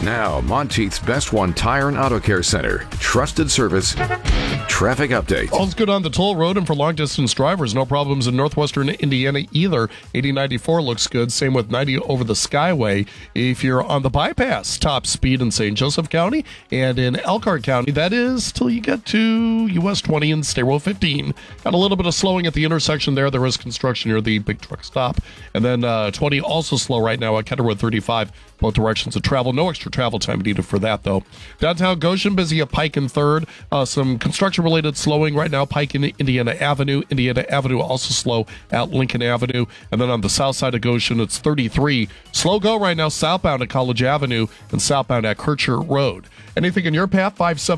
Now, Monteith's Best One Tire and Auto Care Center. Trusted service. Traffic update. All's good on the toll road, and for long-distance drivers, no problems in northwestern Indiana either. 8094 looks good. Same with 90 over the Skyway. If you're on the bypass, top speed in St. Joseph County and in Elkhart County, that is till you get to US 20 and State Road 15. Got a little bit of slowing at the intersection there. There is construction near the big truck stop. And then 20 also slow right now at Ketter Road 35. Both directions of travel. No extra travel time needed for that, though. Downtown Goshen, busy at Pike and 3rd. Some construction-related slowing right now. Pike and Indiana Avenue. Indiana Avenue also slow at Lincoln Avenue. And then on the south side of Goshen, it's 33. Slow go right now southbound at College Avenue and southbound at Kircher Road. Anything in your path?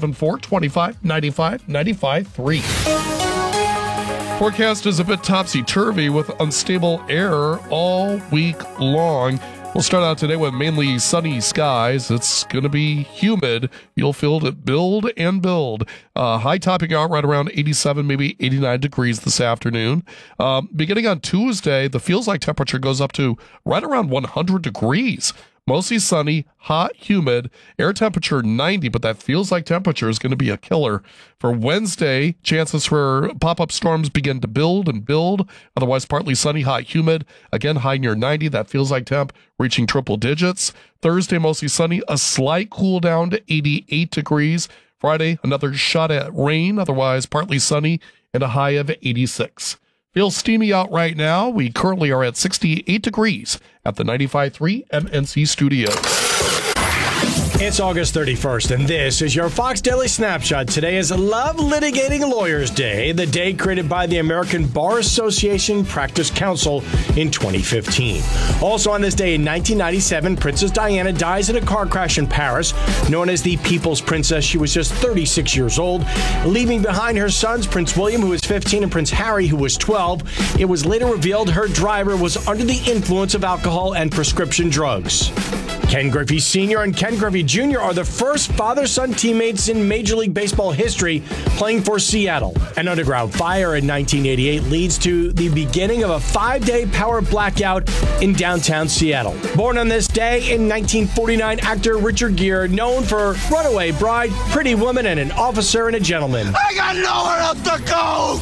574-25-95-95-3. Forecast is a bit topsy-turvy with unstable air all week long. We'll start out today with mainly sunny skies. It's going to be humid. You'll feel it build and build. High topping out right around 87, maybe 89 degrees this afternoon. Beginning on Tuesday, the feels like temperature goes up to right around 100 degrees. Mostly sunny, hot, humid, air temperature 90, but that feels like temperature is going to be a killer. For Wednesday, chances for pop-up storms begin to build and build. Otherwise, partly sunny, hot, humid. Again, high near 90. That feels like temp reaching triple digits. Thursday, mostly sunny, a slight cool down to 88 degrees. Friday, another shot at rain. Otherwise, partly sunny and a high of 86. Feels steamy out right now. We currently are at 68 degrees at the 95.3 MNC studios. It's August 31st, and this is your Fox Daily Snapshot. Today is Love Litigating Lawyers Day, the day created by the American Bar Association Practice Council in 2015. Also on this day in 1997, Princess Diana dies in a car crash in Paris. Known as the People's Princess, she was just 36 years old, leaving behind her sons, Prince William, who was 15, and Prince Harry, who was 12. It was later revealed her driver was under the influence of alcohol and prescription drugs. Ken Griffey Sr. and Ken Griffey Jr. are the first father-son teammates in Major League Baseball history playing for Seattle. An underground fire in 1988 leads to the beginning of a 5-day power blackout in downtown Seattle. Born on this day in 1949, actor Richard Gere, known for Runaway Bride, Pretty Woman, and An Officer and a Gentleman. I got nowhere else to go!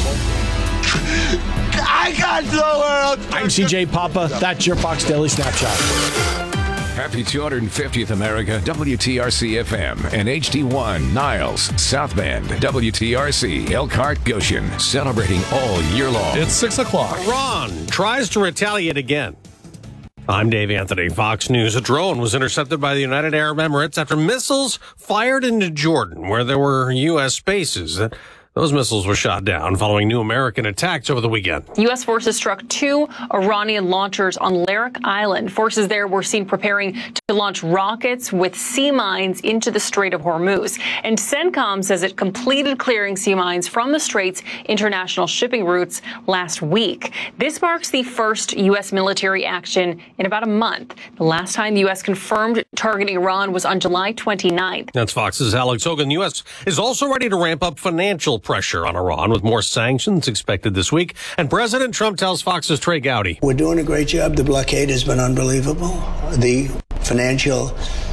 I got nowhere else to go! I'm CJ Papa. That's your Fox Daily Snapshot. Happy 250th America, WTRC FM and HD1, Niles, South Bend, WTRC, Elkhart, Goshen, celebrating all year long. It's 6 o'clock. Iran tries to retaliate again. I'm Dave Anthony, Fox News. A drone was intercepted by the United Arab Emirates after missiles fired into Jordan, where there were U.S. bases. Those missiles were shot down following new American attacks over the weekend. U.S. forces struck 2 Iranian launchers on Larak Island. Forces there were seen preparing to launch rockets with sea mines into the Strait of Hormuz. And CENTCOM says it completed clearing sea mines from the Strait's international shipping routes last week. This marks the first U.S. military action in about a month. The last time the U.S. confirmed targeting Iran was on July 29th. That's Fox's Alex Hogan. The U.S. is also ready to ramp up financial pressure on Iran with more sanctions expected this week. And President Trump tells Fox's Trey Gowdy. We're doing a great job. The blockade has been unbelievable. The financial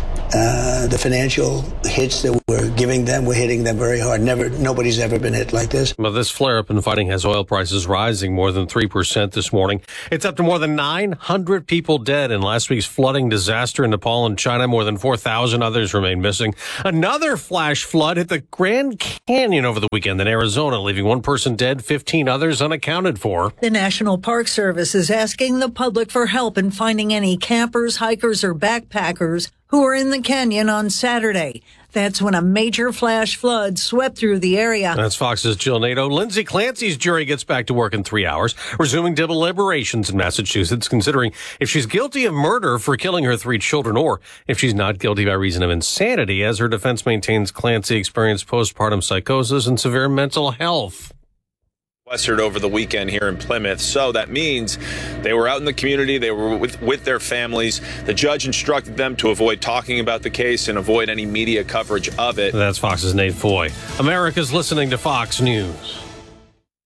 hits that we're giving them, we're hitting them very hard. Nobody's ever been hit like this. But this flare-up in fighting has oil prices rising more than 3% this morning. It's up to more than 900 people dead in last week's flooding disaster in Nepal and China. More than 4,000 others remain missing. Another flash flood hit the Grand Canyon over the weekend in Arizona, leaving one person dead, 15 others unaccounted for. The National Park Service is asking the public for help in finding any campers, hikers, or backpackers who were in the canyon on Saturday. That's when a major flash flood swept through the area. That's Fox's Jill Nato. Lindsay Clancy's jury gets back to work in 3 hours, resuming deliberations in Massachusetts, considering if she's guilty of murder for killing her 3 children or if she's not guilty by reason of insanity, as her defense maintains Clancy experienced postpartum psychosis and severe mental health. Over the weekend here in Plymouth. So that means they were out in the community. They were with their families. The judge instructed them to avoid talking about the case and avoid any media coverage of it. That's Fox's Nate Foy. America's listening to Fox News.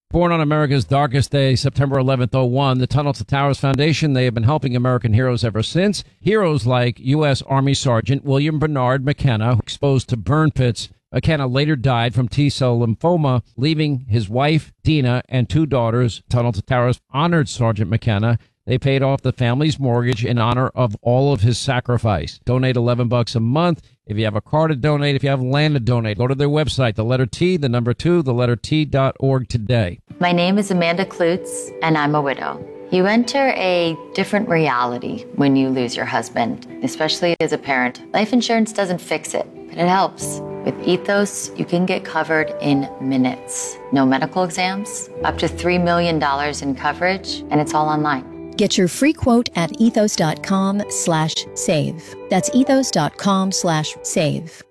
Born on America's darkest day, September 11th, 01, the Tunnel to Towers Foundation, they have been helping American heroes ever since. Heroes like U.S. Army Sergeant William Bernard McKenna, exposed to burn pits. McKenna later died from T-cell lymphoma, leaving his wife, Dina, and 2 daughters. Tunnel to Towers honored Sergeant McKenna. They paid off the family's mortgage in honor of all of his sacrifice. Donate $11 a month. If you have a car to donate, if you have land to donate, go to their website, the letter T, the number 2, the letter T.org today. My name is Amanda Klutz, and I'm a widow. You enter a different reality when you lose your husband, especially as a parent. Life insurance doesn't fix it, but it helps. With Ethos, you can get covered in minutes. No medical exams, up to $3 million in coverage, and it's all online. Get your free quote at ethos.com/save. That's ethos.com/save.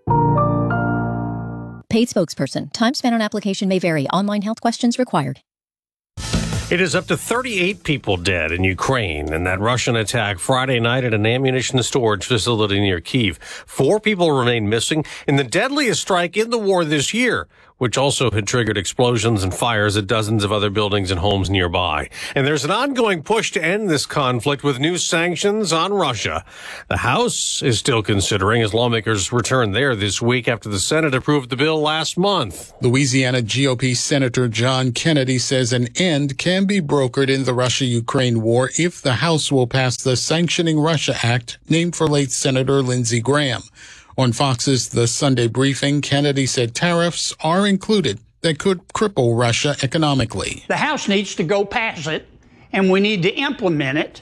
Paid spokesperson. Time spent on application may vary. Online health questions required. It is up to 38 people dead in Ukraine in that Russian attack Friday night at an ammunition storage facility near Kyiv. 4 people remain missing in the deadliest strike in the war this year, which also had triggered explosions and fires at dozens of other buildings and homes nearby. And there's an ongoing push to end this conflict with new sanctions on Russia. The House is still considering as lawmakers return there this week after the Senate approved the bill last month. Louisiana GOP Senator John Kennedy says an end can be brokered in the Russia-Ukraine war if the House will pass the Sanctioning Russia Act, named for late Senator Lindsey Graham. On Fox's The Sunday Briefing, Kennedy said tariffs are included that could cripple Russia economically. The House needs to go pass it, and we need to implement it,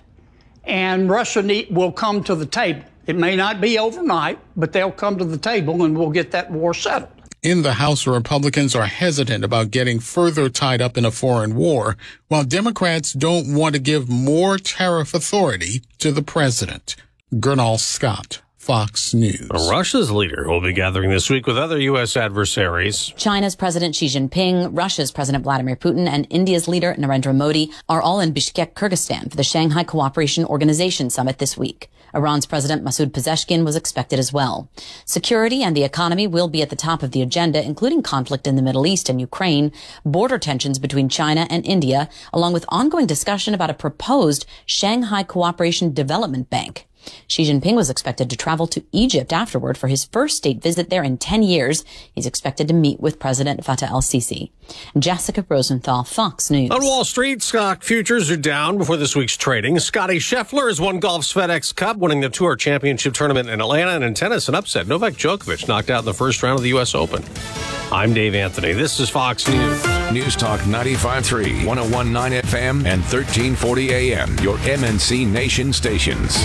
and Russia will come to the table. It may not be overnight, but they'll come to the table, and we'll get that war settled. In the House, Republicans are hesitant about getting further tied up in a foreign war, while Democrats don't want to give more tariff authority to the president. Gernal Scott, Fox News. Russia's leader will be gathering this week with other U.S. adversaries. China's President Xi Jinping, Russia's President Vladimir Putin, and India's leader Narendra Modi are all in Bishkek, Kyrgyzstan for the Shanghai Cooperation Organization summit this week. Iran's President Masoud Pezeshkian was expected as well. Security and the economy will be at the top of the agenda, including conflict in the Middle East and Ukraine, border tensions between China and India, along with ongoing discussion about a proposed Shanghai Cooperation Development Bank. Xi Jinping was expected to travel to Egypt afterward for his first state visit there in 10 years. He's expected to meet with President Fattah el-Sisi. Jessica Rosenthal, Fox News. On Wall Street, stock futures are down before this week's trading. Scottie Scheffler has won golf's FedEx Cup, winning the Tour Championship tournament in Atlanta, and in tennis, an upset. Novak Djokovic knocked out in the first round of the U.S. Open. I'm Dave Anthony. This is Fox News. News Talk 95.3, 101.9 FM, and 1340 AM. Your MNC Nation stations.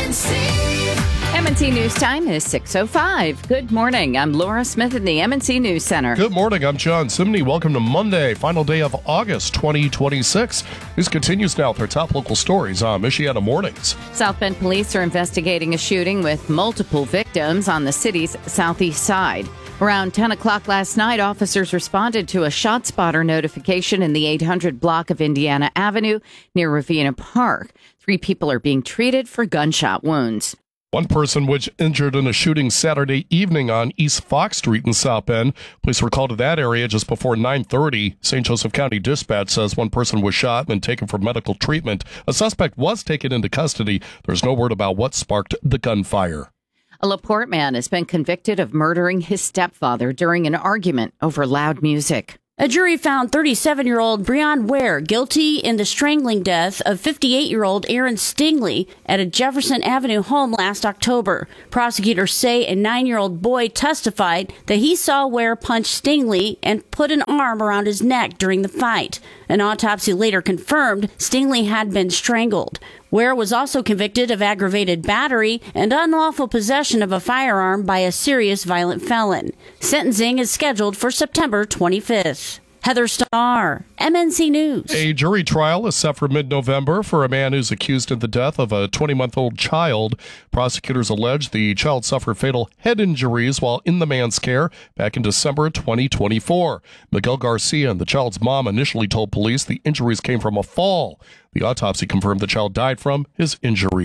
MNC News Time is 6:05. Good morning. I'm Laura Smith in the MNC News Center. Good morning. I'm John Simney. Welcome to Monday, final day of August 2026. News continues now with our top local stories on Michiana Mornings. South Bend police are investigating a shooting with multiple victims on the city's southeast side. Around 10 o'clock last night, officers responded to a ShotSpotter notification in the 800 block of Indiana Avenue near Ravenna Park. 3 people are being treated for gunshot wounds. One person was injured in a shooting Saturday evening on East Fox Street in South Bend. Police were called to that area just before 9:30. St. Joseph County Dispatch says one person was shot and taken for medical treatment. A suspect was taken into custody. There's no word about what sparked the gunfire. A LaPorte man has been convicted of murdering his stepfather during an argument over loud music. A jury found 37-year-old Breon Ware guilty in the strangling death of 58-year-old Aaron Stingley at a Jefferson Avenue home last October. Prosecutors say a 9-year-old boy testified that he saw Ware punch Stingley and put an arm around his neck during the fight. An autopsy later confirmed Stingley had been strangled. Ware was also convicted of aggravated battery and unlawful possession of a firearm by a serious violent felon. Sentencing is scheduled for September 25th. Heather Starr, MNC News. A jury trial is set for mid-November for a man who's accused of the death of a 20-month-old child. Prosecutors allege the child suffered fatal head injuries while in the man's care back in December 2024. Miguel Garcia and the child's mom initially told police the injuries came from a fall. The autopsy confirmed the child died from his injuries.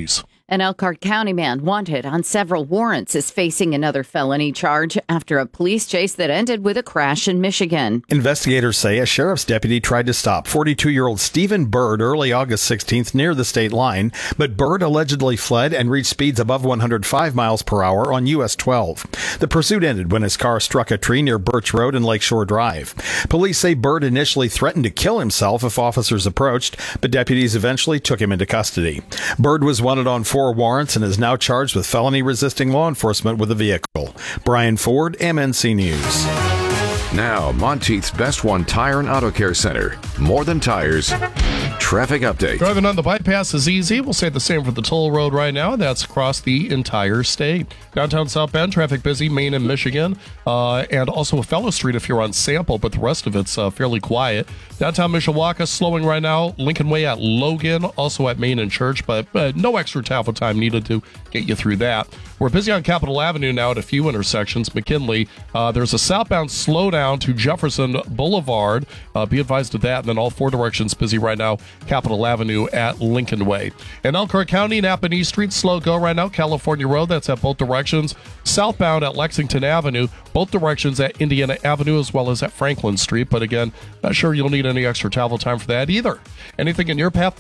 An Elkhart County man wanted on several warrants is facing another felony charge after a police chase that ended with a crash in Michigan. Investigators say a sheriff's deputy tried to stop 42-year-old Stephen Bird early August 16th near the state line, but Bird allegedly fled and reached speeds above 105 miles per hour on US 12. The pursuit ended when his car struck a tree near Birch Road and Lakeshore Drive. Police say Bird initially threatened to kill himself if officers approached, but deputies eventually took him into custody. Bird was wanted on 4 warrants and is now charged with felony resisting law enforcement with a vehicle. Brian Ford, MNC News. Now, Monteith's Best One Tire and Auto Care Center. More than tires. Traffic update. Driving on the bypass is easy. We'll say the same for the toll road right now. That's across the entire state. Downtown South Bend, traffic busy, Main and Michigan. And also Fellow Street if you're on Sample, but the rest of it's fairly quiet. Downtown Mishawaka, slowing right now. Lincoln Way at Logan, also at Main and Church, but no extra travel time needed to get you through that. We're busy on Capitol Avenue now at a few intersections. McKinley, there's a southbound slowdown to Jefferson Boulevard. Be advised of that. And then all 4 directions busy right now. Capitol Avenue at Lincoln Way. In Elkhart County, Napa and East Street, slow go right now. California Road, that's at both directions. Southbound at Lexington Avenue, both directions at Indiana Avenue as well as at Franklin Street. But again, not sure you'll need any extra travel time for that either. Anything in your path,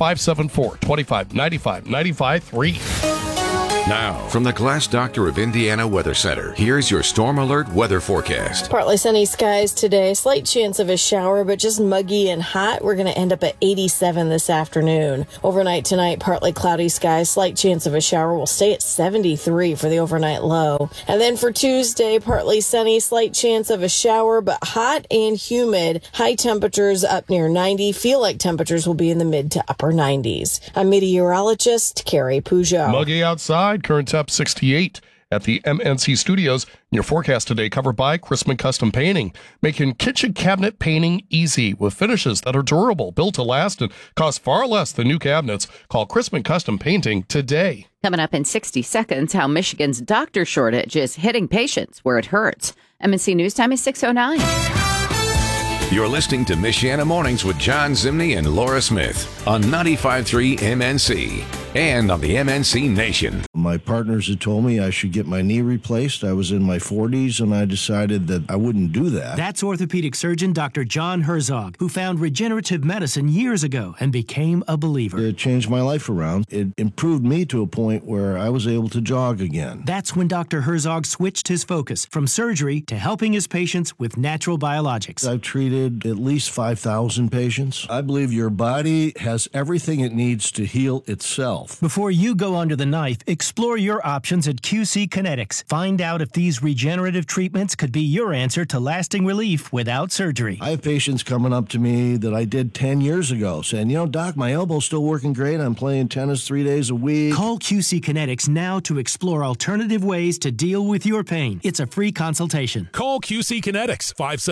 574-2595-95-3. Now, from the Glass Doctor of Indiana Weather Center, here's your Storm Alert weather forecast. Partly sunny skies today, slight chance of a shower, but just muggy and hot. We're going to end up at 87 this afternoon. Overnight tonight, partly cloudy skies, slight chance of a shower. We'll stay at 73 for the overnight low. And then for Tuesday, partly sunny, slight chance of a shower, but hot and humid. High temperatures up near 90. Feel like temperatures will be in the mid to upper 90s. I'm meteorologist Carrie Peugeot. Muggy outside. Current temp 68 at the MNC Studios. Your forecast today covered by Chrisman Custom Painting, making kitchen cabinet painting easy with finishes that are durable, built to last, and cost far less than new cabinets. Call Chrisman Custom Painting today. Coming up in 60 seconds, how Michigan's doctor shortage is hitting patients where it hurts. MNC News Time is 6:09. You're listening to Michiana Mornings with John Zimney and Laura Smith on 95.3 MNC and on the MNC Nation. My partners had told me I should get my knee replaced. I was in my 40s, and I decided that I wouldn't do that. That's orthopedic surgeon Dr. John Herzog, who found regenerative medicine years ago and became a believer. It changed my life around. It improved me to a point where I was able to jog again. That's when Dr. Herzog switched his focus from surgery to helping his patients with natural biologics. I've treated at least 5,000 patients. I believe your body has everything it needs to heal itself. Before you go under the knife, explore your options at QC Kinetics. Find out if these regenerative treatments could be your answer to lasting relief without surgery. I have patients coming up to me that I did 10 years ago saying, Doc, my elbow's still working great. I'm playing tennis 3 days a week. Call QC Kinetics now to explore alternative ways to deal with your pain. It's a free consultation. Call QC Kinetics,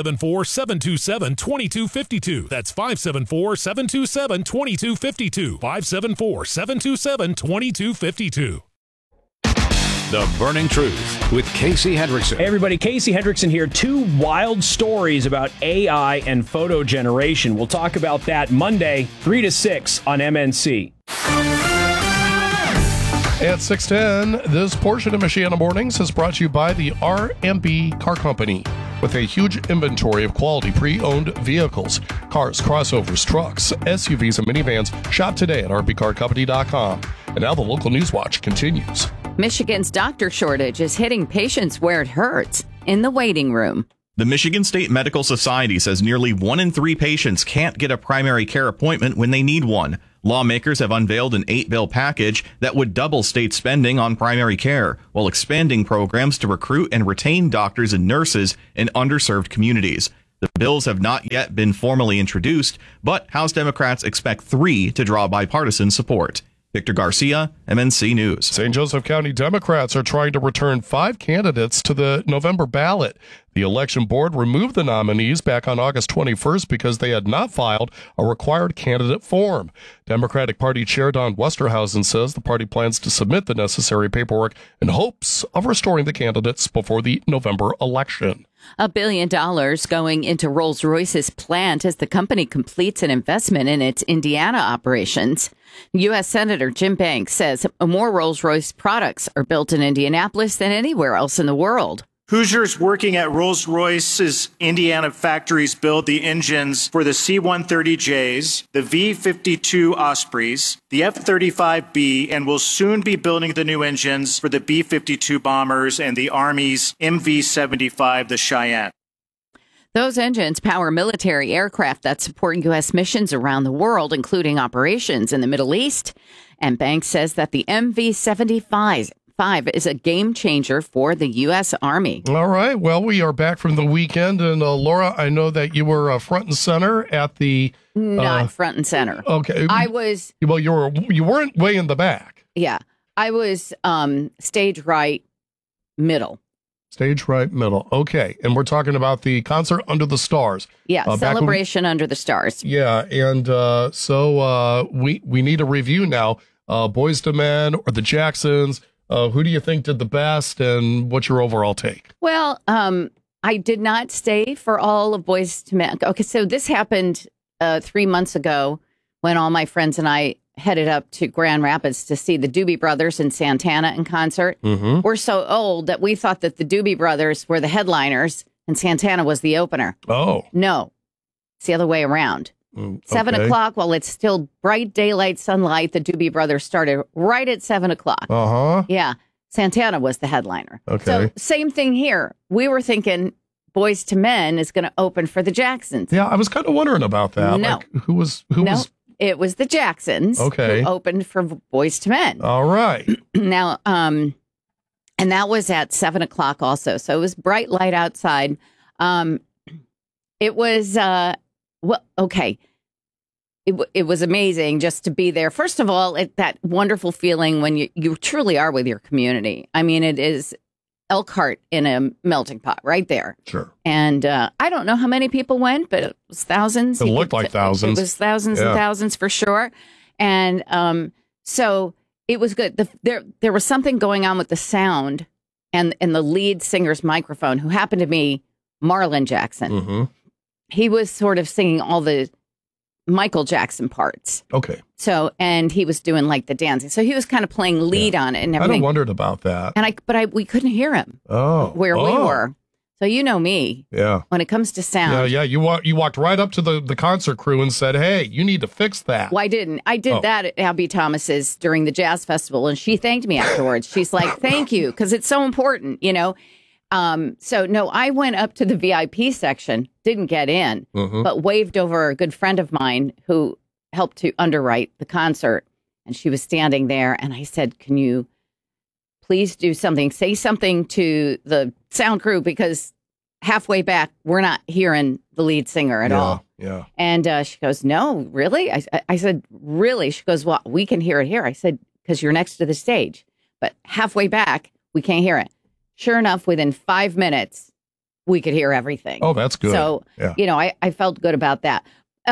574-727-2252. That's 574-727-2252. 574-727-2252. The Burning Truth with Casey Hendrickson. Hey everybody, Casey Hendrickson here. 2 wild stories about AI and photo generation. We'll talk about that Monday, 3 to 6 on MNC. At 6:10, this portion of Michiana Mornings is brought to you by the R&B Car Company. With a huge inventory of quality pre-owned vehicles, cars, crossovers, trucks, SUVs, and minivans, shop today at rbcarcompany.com. And now the local news watch continues. Michigan's doctor shortage is hitting patients where it hurts, in the waiting room. The Michigan State Medical Society says nearly 1 in 3 patients can't get a primary care appointment when they need one. Lawmakers have unveiled an 8-bill package that would double state spending on primary care while expanding programs to recruit and retain doctors and nurses in underserved communities. The bills have not yet been formally introduced, but House Democrats expect 3 to draw bipartisan support. Victor Garcia, MNC News. St. Joseph County Democrats are trying to return 5 candidates to the November ballot. The election board removed the nominees back on August 21st because they had not filed a required candidate form. Democratic Party Chair Don Westerhausen says the party plans to submit the necessary paperwork in hopes of restoring the candidates before the November election. $1 billion going into Rolls-Royce's plant as the company completes an investment in its Indiana operations. U.S. Senator Jim Banks says more Rolls-Royce products are built in Indianapolis than anywhere else in the world. Hoosiers working at Rolls-Royce's Indiana factories build the engines for the C-130Js, the V-52 Ospreys, the F-35B, and will soon be building the new engines for the B-52 bombers and the Army's MV-75, the Cheyenne. Those engines power military aircraft that support U.S. missions around the world, including operations in the Middle East. And Banks says that the MV-75 is a game changer for the U.S. Army. All right. Well, we are back from the weekend. And Laura, I know that you were front and center at the... Not front and center. Okay. I was... Well, you weren't way in the back. Yeah. I was stage right middle. Stage right middle. Okay. And we're talking about the concert Under the Stars. Yeah. Celebration Under the Stars. Yeah. And so we need a review now. Boyz II Men or the Jacksons. Who do you think did the best, and what's your overall take? Well, I did not stay for all of Boyz II Men. Okay, so this happened 3 months ago when all my friends and I headed up to Grand Rapids to see the Doobie Brothers and Santana in concert. Mm-hmm. We're so old that we thought that the Doobie Brothers were the headliners and Santana was the opener. Oh. No, it's the other way around. 7 o'clock, while it's still bright daylight sunlight, the Doobie Brothers started right at 7 o'clock. Uh-huh. Yeah. Santana was the headliner. Okay. So same thing here. We were thinking Boyz II Men is going to open for the Jacksons. Yeah, I was kind of wondering about that. No. Like, who was... It was the Jacksons who opened for Boyz II Men. All right. Now, and that was at 7 o'clock also. So it was bright light outside. It was... Well, okay. It was amazing just to be there. First of all, that wonderful feeling when you truly are with your community. I mean, it is Elkhart in a melting pot right there. Sure. And I don't know how many people went, but it was thousands. It looked like thousands. It was thousands and thousands for sure. And so it was good. There was something going on with the sound and the lead singer's microphone, who happened to be Marlon Jackson. Mm-hmm. He was sort of singing all the Michael Jackson parts. Okay. So, and he was doing like the dancing. So he was kind of playing lead on it and everything. I wondered about that. And we couldn't hear him. Where we were. So you know me. Yeah. When it comes to sound. Yeah. You walked right up to the concert crew and said, "Hey, you need to fix that." Well, I didn't. I did that at Abby Thomas's during the jazz festival, and she thanked me afterwards. She's like, "Thank you," because it's so important, you know. So no, I went up to the VIP section, didn't get in, but waved over a good friend of mine who helped to underwrite the concert. And she was standing there. And I said, "Can you please do something, say something to the sound crew? Because halfway back, we're not hearing the lead singer at all." Yeah. And she goes, "No, really?" I said, "Really?" She goes, "Well, we can hear it here." I said, "Because you're next to the stage. But halfway back, we can't hear it." Sure enough, within 5 minutes, we could hear everything. Oh, that's good. So, you know, I felt good about that.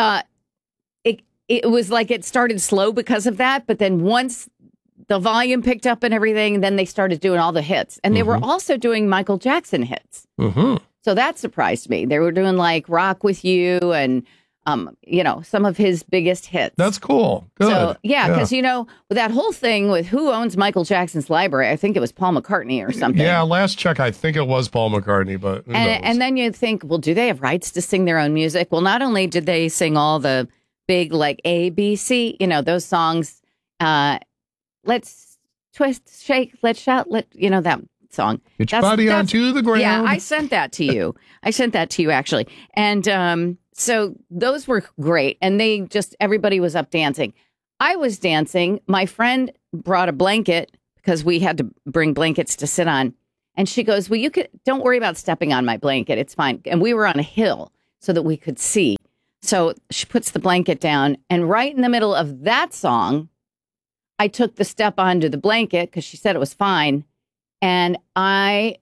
It was like it started slow because of that. But then once the volume picked up and everything, then they started doing all the hits. And they were also doing Michael Jackson hits. So that surprised me. They were doing like Rock With You and, you know, some of his biggest hits. That's cool. Good. So, yeah, because, you know, with that whole thing with who owns Michael Jackson's library, I think it was Paul McCartney or something. Yeah, last check, I think it was Paul McCartney, but who knows? And then you think, well, do they have rights to sing their own music? Well, not only did they sing all the big, like, A, B, C, you know, those songs, let's twist, shake, let's shout, you know, that song. Get your body onto the ground. Yeah, I sent that to you. Actually. And so those were great. And everybody was up dancing. I was dancing. My friend brought a blanket because we had to bring blankets to sit on. And she goes, "Well, don't worry about stepping on my blanket. It's fine." And we were on a hill so that we could see. So she puts the blanket down. And right in the middle of that song, I took the step onto the blanket because she said it was fine. And I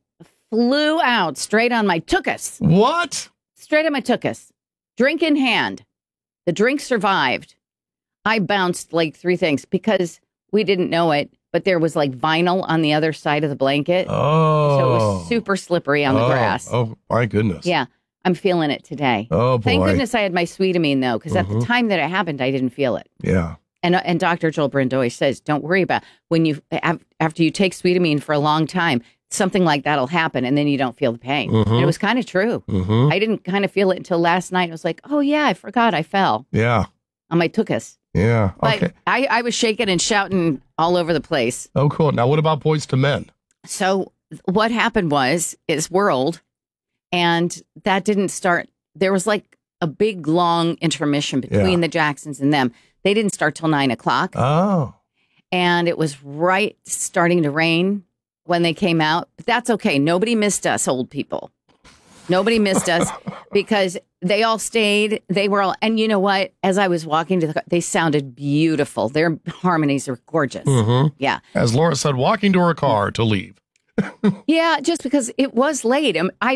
flew out straight on my tuchus. What? Straight on my tuchus. Drink in hand. The drink survived. I bounced like 3 things because we didn't know it, but there was like vinyl on the other side of the blanket. Oh. So it was super slippery on the grass. Oh, my goodness. Yeah. I'm feeling it today. Oh, boy. Thank goodness I had my Sweetamine, though, because at the time that it happened, I didn't feel it. Yeah. And Dr. Joel Brindoy says, don't worry about when you after you take Sweetamine for a long time, something like that'll happen, and then you don't feel the pain. Mhm. And it was kind of true. Mhm. I didn't kind of feel it until last night. I was like, oh, yeah, I forgot I fell Yeah. on my tuchus. Yeah. But Okay. I was shaking and shouting all over the place. Oh, cool. Now, what about Boys to Men? So what happened was World, and that didn't start. There was like a big, long intermission between the Jacksons and them. They didn't start till 9 o'clock. Oh. And it was right starting to rain when they came out. But that's okay. Nobody missed us, old people. Nobody missed us because they all stayed. They were all, and you know what? As I was walking to the car, they sounded beautiful. Their harmonies are gorgeous. Mhm. Yeah. As Laura said, walking to her car to leave. Yeah, just because it was late.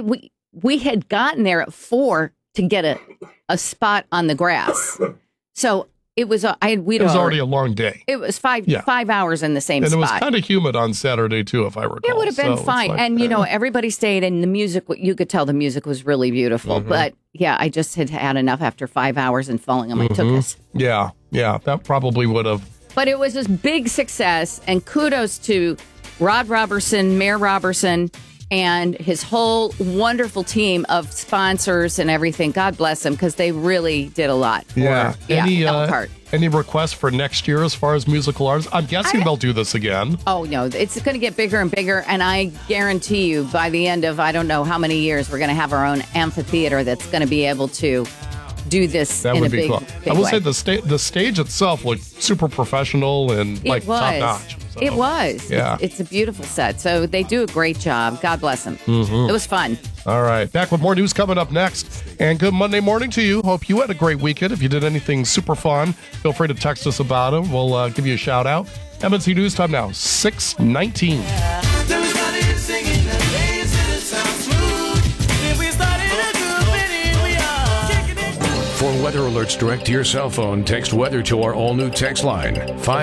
We had gotten there at 4 to get a spot on the grass. So it was It was already a long day. It was 5 Yeah. 5 hours in the same And spot. it was kind of humid on Saturday, too, if I recall. It would have been So it's fine. like, And, everybody stayed, and the music, you could tell the music was really beautiful. Mhm. But, yeah, I just had had enough after 5 hours and falling on my Mhm. tuchus. Yeah. Yeah. That probably would have. But it was this big success, and kudos to Rod Robertson, Mayor Robertson, and his whole wonderful team of sponsors and everything. God bless them, because they really did a lot for Elkhart. Any requests for next year as far as musical arts? I'm guessing they'll do this again. Oh, no, it's going to get bigger and bigger. And I guarantee you by the end of, I don't know how many years, we're going to have our own amphitheater that's going to be able to do this That in would a be big, cool. big I will way. say the stage itself looked super professional and like It was. top notch. It was. Yeah. It's a beautiful set. So they do a great job. God bless them. Mhm. It was fun. All right. Back with more news coming up next. And good Monday morning to you. Hope you had a great weekend. If you did anything super fun, feel free to text us about it. We'll give you a shout out. MNC News time now, 6:19. For weather alerts direct to your cell phone, text weather to our all-new text line,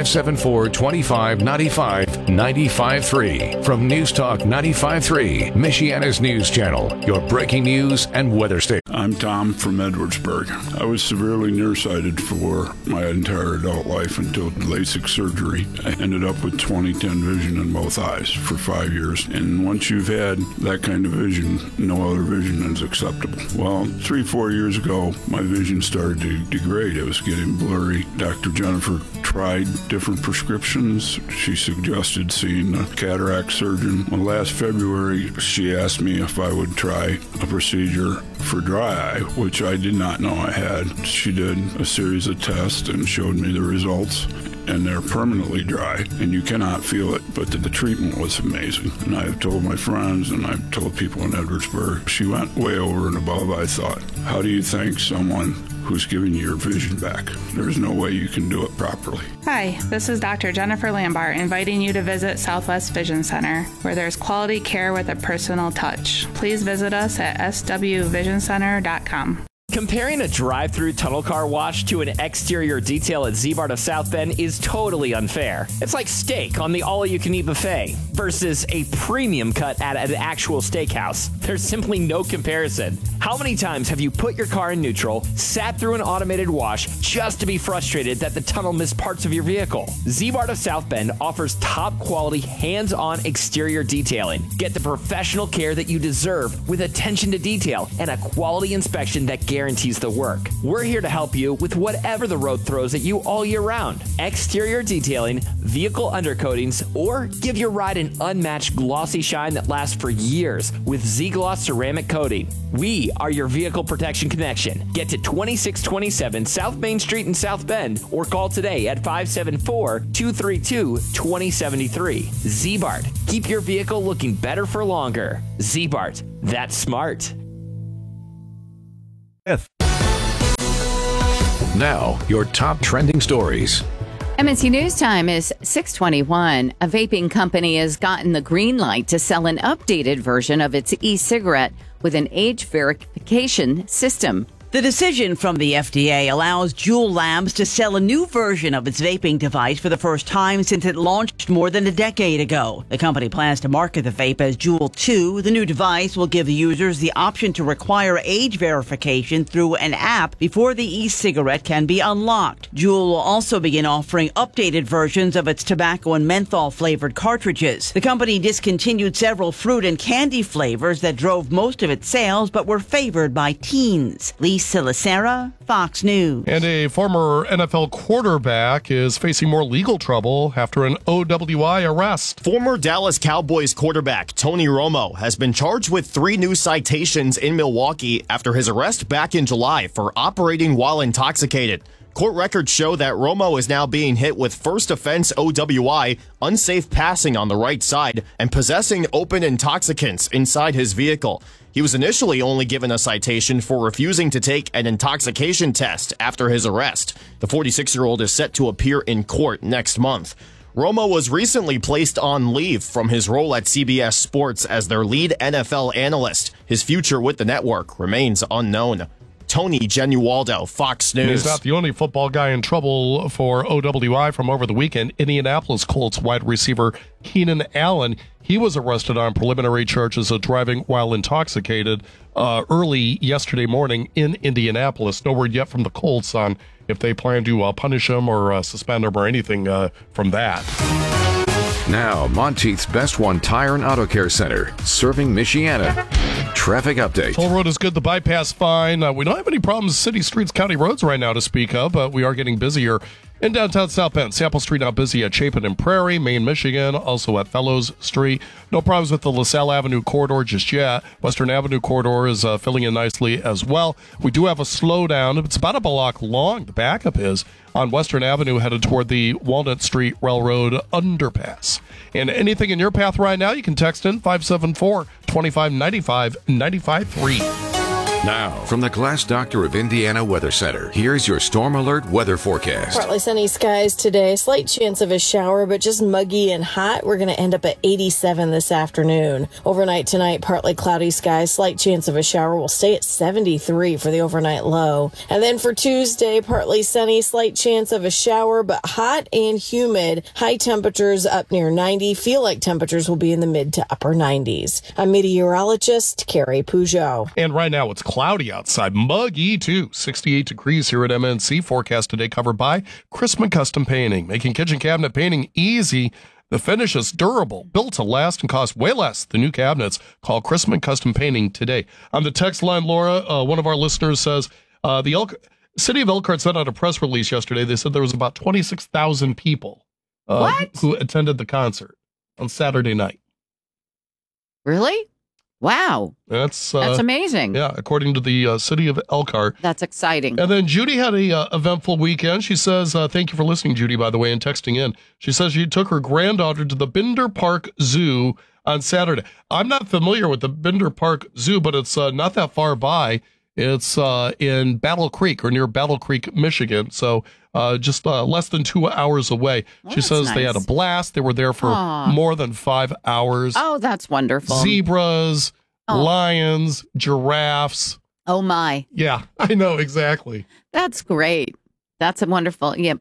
574-2595-95.3. From News Talk 95.3, Michiana's news channel, your breaking news and weather station. I'm Tom from Edwardsburg. I was severely nearsighted for my entire adult life until LASIK surgery. I ended up with 20/10 vision in both eyes for 5 years. And once you've had that kind of vision, no other vision is acceptable. Well, 3-4 years ago, my vision started to degrade. It was getting blurry. Dr. Jennifer tried different prescriptions. She suggested seeing a cataract surgeon. Well, last February, she asked me if I would try a procedure for dry eye, which I did not know I had. She did a series of tests and showed me the results, and they're permanently dry, and you cannot feel it, but the treatment was amazing. And I've told my friends, and I've told people in Edwardsburg, she went way over and above, I thought. How do you thank someone who's giving you your vision back? There's no way you can do it properly. Hi, this is Dr. Jennifer Lambart inviting you to visit Southwest Vision Center, where there's quality care with a personal touch. Please visit us at swvisioncenter.com. Comparing a drive-through tunnel car wash to an exterior detail at Z-Bart of South Bend is totally unfair. It's like steak on the all-you-can-eat buffet versus a premium cut at an actual steakhouse. There's simply no comparison. How many times have you put your car in neutral, sat through an automated wash just to be frustrated that the tunnel missed parts of your vehicle? Z-Bart of South Bend offers top-quality, hands-on exterior detailing. Get the professional care that you deserve with attention to detail and a quality inspection that guarantees the work. We're here to help you with whatever the road throws at you all year round. Exterior detailing, vehicle undercoatings, or give your ride an unmatched glossy shine that lasts for years with Z-Gloss ceramic coating. We are your vehicle protection connection. Get to 2627 South Main Street in South Bend or call today at 574-232-2073. Z-Bart, keep your vehicle looking better for longer. Z-Bart, that's smart. Now, your top trending stories. MNC News Time is 6:21. A vaping company has gotten the green light to sell an updated version of its e-cigarette with an age verification system. The decision from the FDA allows Juul Labs to sell a new version of its vaping device for the first time since it launched more than a decade ago. The company plans to market the vape as Juul 2. The new device will give the users the option to require age verification through an app before the e-cigarette can be unlocked. Juul will also begin offering updated versions of its tobacco and menthol flavored cartridges. The company discontinued several fruit and candy flavors that drove most of its sales but were favored by teens. Lisa Lacera, Fox News. And a former NFL quarterback is facing more legal trouble after an OWI arrest. Former Dallas Cowboys quarterback Tony Romo has been charged with 3 new citations in Milwaukee after his arrest back in July for operating while intoxicated. Court records show that Romo is now being hit with first offense OWI, unsafe passing on the right side, and possessing open intoxicants inside his vehicle. He was initially only given a citation for refusing to take an intoxication test after his arrest. The 46-year-old is set to appear in court next month. Romo was recently placed on leave from his role at CBS Sports as their lead NFL analyst. His future with the network remains unknown. Tony Genualdo, Fox News. He's not the only football guy in trouble for OWI from over the weekend. Indianapolis Colts wide receiver Keenan Allen, he was arrested on preliminary charges of driving while intoxicated early yesterday morning in Indianapolis. No word yet from the Colts on if they plan to punish him or suspend him or anything from that. Now, Monteith's Best One Tire and Auto Care Center, serving Michiana. Traffic update. Toll road is good. The bypass fine. We don't have any problems city streets, county roads right now to speak of, but we are getting busier in downtown South Bend. Sample Street now busy at Chapin and Prairie, Main, Michigan, also at Fellows Street. No problems with the LaSalle Avenue corridor just yet. Western Avenue corridor is filling in nicely as well. We do have a slowdown. It's about a block long. The backup is on Western Avenue headed toward the Walnut Street Railroad underpass. And anything in your path right now, you can text in 574-2595-953. Now, from the Glass Doctor of Indiana Weather Center, here's your Storm Alert weather forecast. Partly sunny skies today. Slight chance of a shower, but just muggy and hot. We're going to end up at 87 this afternoon. Overnight tonight, partly cloudy skies. Slight chance of a shower. We'll stay at 73 for the overnight low. And then for Tuesday, partly sunny. Slight chance of a shower, but hot and humid. High temperatures up near 90. Feel like temperatures will be in the mid to upper 90s. I'm meteorologist Carrie Peugeot. And right now it's cloudy outside, muggy too. 68 degrees here at MNC. Forecast today covered by Chrisman Custom Painting, making kitchen cabinet painting easy. The finish is durable, built to last, and cost way less than new cabinets. Call Chrisman Custom Painting today. On the text line, Laura, one of our listeners says the City of Elkhart sent out a press release yesterday. They said there was about 26,000 people who attended the concert on Saturday night. Really? Wow. That's amazing. Yeah, according to the City of Elkhart. That's exciting. And then Judy had a eventful weekend. She says, thank you for listening, Judy, by the way, and texting in. She says she took her granddaughter to the Binder Park Zoo on Saturday. I'm not familiar with the Binder Park Zoo, but it's not that far by. It's in Battle Creek or near Battle Creek, Michigan. So just less than 2 hours away. Well, she says they had a blast. They were there for more than 5 hours. Oh, that's wonderful. Zebras, lions, giraffes. Oh, my. Yeah, I know, exactly. That's great. That's a wonderful. Yeah,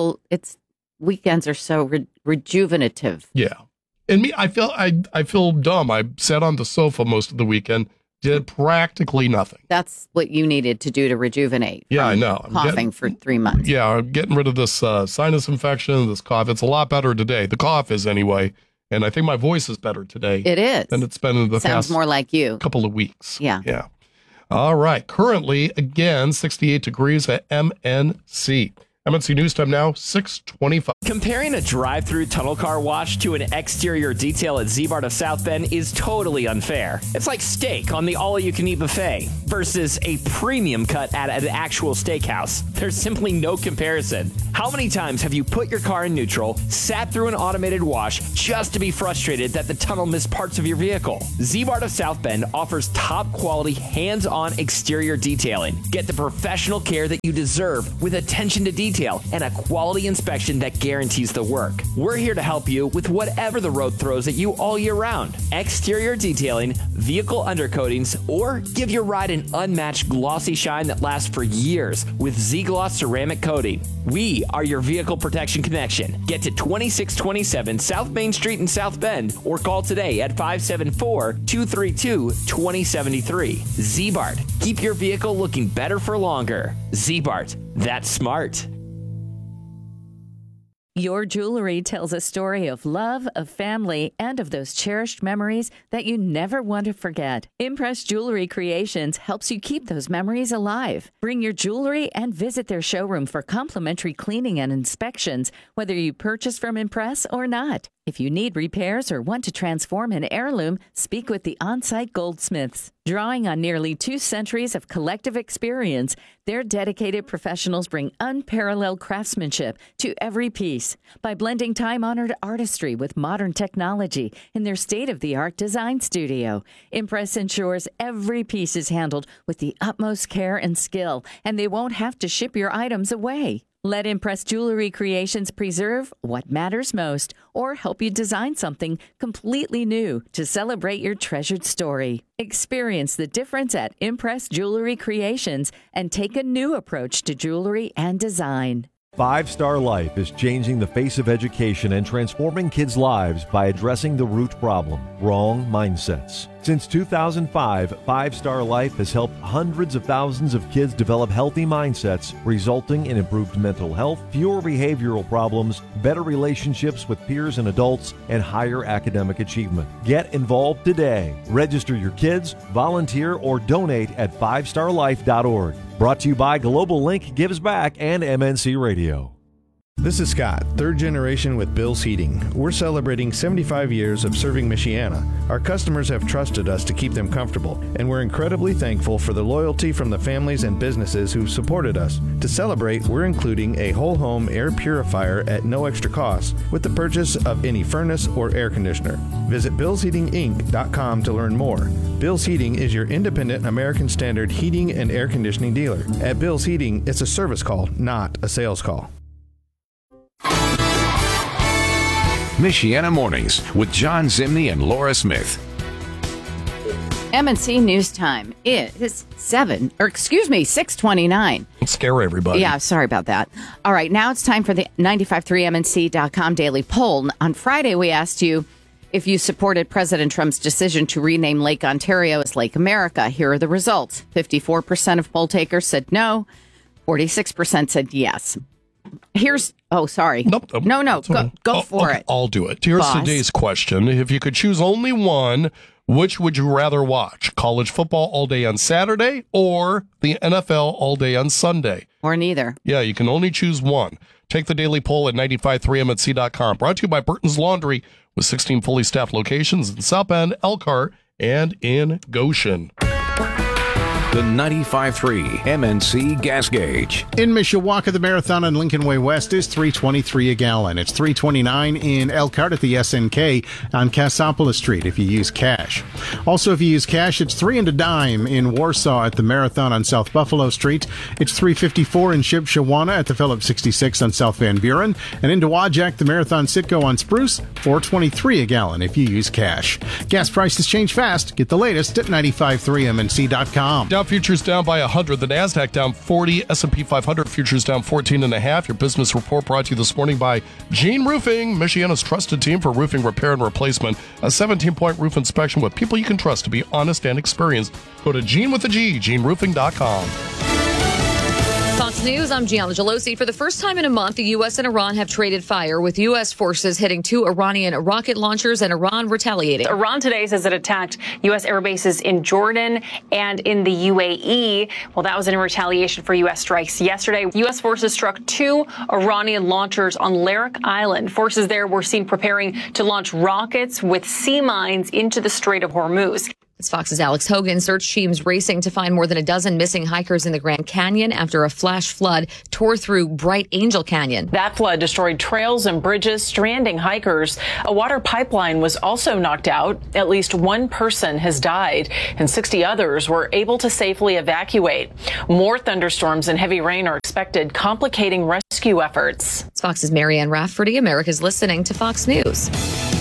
weekends are so rejuvenative. Yeah. And me, I feel dumb. I sat on the sofa most of the weekend. Did practically nothing. That's what you needed to do to rejuvenate. Yeah, I know. Coughing for 3 months. Yeah, I'm getting rid of this sinus infection, this cough. It's a lot better today. The cough is anyway. And I think my voice is better today. It is. Than it's been in the Sounds past more like you. Couple of weeks. Yeah. Yeah. All right. Currently, again, 68 degrees at MNC. MNC News Time now, 6:25. Comparing a drive-through tunnel car wash to an exterior detail at Z-Mart of South Bend is totally unfair. It's like steak on the all-you-can-eat buffet versus a premium cut at an actual steakhouse. There's simply no comparison. How many times have you put your car in neutral, sat through an automated wash just to be frustrated that the tunnel missed parts of your vehicle? Z-Mart of South Bend offers top-quality, hands-on exterior detailing. Get the professional care that you deserve with attention to detail detail and a quality inspection that guarantees the work. We're here to help you with whatever the road throws at you all year round. Exterior detailing, vehicle undercoatings, or give your ride an unmatched glossy shine that lasts for years with Z-Gloss ceramic coating. We are your vehicle protection connection. Get to 2627 South Main Street in South Bend or call today at 574-232-2073. Z-Bart. Keep your vehicle looking better for longer. Z-Bart. That's smart. Your jewelry tells a story of love, of family, and of those cherished memories that you never want to forget. Impress Jewelry Creations helps you keep those memories alive. Bring your jewelry and visit their showroom for complimentary cleaning and inspections, whether you purchase from Impress or not. If you need repairs or want to transform an heirloom, speak with the on-site goldsmiths. Drawing on nearly 2 centuries of collective experience, their dedicated professionals bring unparalleled craftsmanship to every piece by blending time-honored artistry with modern technology in their state-of-the-art design studio. Impress ensures every piece is handled with the utmost care and skill, and they won't have to ship your items away. Let Impress Jewelry Creations preserve what matters most or help you design something completely new to celebrate your treasured story. Experience the difference at Impress Jewelry Creations and take a new approach to jewelry and design. 5 Star Life is changing the face of education and transforming kids' lives by addressing the root problem, wrong mindsets. Since 2005, 5 Star Life has helped hundreds of thousands of kids develop healthy mindsets, resulting in improved mental health, fewer behavioral problems, better relationships with peers and adults, and higher academic achievement. Get involved today. Register your kids, volunteer, or donate at 5starlife.org. Brought to you by Global Link Gives Back and MNC Radio. This is Scott, 3rd generation with Bill's Heating. We're celebrating 75 years of serving Michiana. Our customers have trusted us to keep them comfortable, and we're incredibly thankful for the loyalty from the families and businesses who've supported us. To celebrate, we're including a whole home air purifier at no extra cost with the purchase of any furnace or air conditioner. Visit BillsHeatingInc.com to learn more. Bill's Heating is your independent American Standard heating and air conditioning dealer. At Bill's Heating, it's a service call, not a sales call. Michiana Mornings with John Zimney and Laura Smith. MNC News Time. It is 6:29. Scare everybody. Yeah, sorry about that. All right, now it's time for the 953MNC.com daily poll. On Friday, we asked you if you supported President Trump's decision to rename Lake Ontario as Lake America. Here are the results. 54% of poll takers said no. 46% said yes. Sorry. Nope. No. Go for it. I'll do it. Here's today's question. If you could choose only one, which would you rather watch? College football all day on Saturday or the NFL all day on Sunday? Or neither. Yeah, you can only choose one. Take the daily poll at 953mnc.com. Brought to you by Burton's Laundry with 16 fully staffed locations in South Bend, Elkhart, and in Goshen. The 95.3 MNC gas gauge. In Mishawaka, the Marathon on Lincoln Way West is $3.23 a gallon. It's $3.29 in Elkhart at the SNK on Cassopolis Street if you use cash. Also, if you use cash, it's $3 and a dime in Warsaw at the Marathon on South Buffalo Street. It's $3.54 in Shipshewana at the Phillips 66 on South Van Buren. And in Dowagiac, the Marathon Sitco on Spruce, $4.23 a gallon if you use cash. Gas prices change fast. Get the latest at 953mnc.com. Dow futures down by 100. The NASDAQ down 40. S&P 500 futures down 14.5. Your business report brought to you this morning by Gene Roofing, Michiana's trusted team for roofing repair and replacement. A 17-point roof inspection with people you can trust to be honest and experienced. Go to Gene with a G, GeneRoofing.com. Fox News, I'm Gianna Gelosi. For the first time in a month, the U.S. and Iran have traded fire, with U.S. forces hitting 2 Iranian rocket launchers and Iran retaliating. Iran today says it attacked U.S. air bases in Jordan and in the UAE. Well, that was in retaliation for U.S. strikes yesterday. U.S. forces struck 2 Iranian launchers on Larak Island. Forces there were seen preparing to launch rockets with sea mines into the Strait of Hormuz. It's Fox's Alex Hogan. Search teams racing to find more than a dozen missing hikers in the Grand Canyon after a flash flood tore through Bright Angel Canyon. That flood destroyed trails and bridges, stranding hikers. A water pipeline was also knocked out. At least 1 person has died, and 60 others were able to safely evacuate. More thunderstorms and heavy rain are expected, complicating rescue rescue efforts. Fox's Marianne Rafferty. America's listening to Fox News.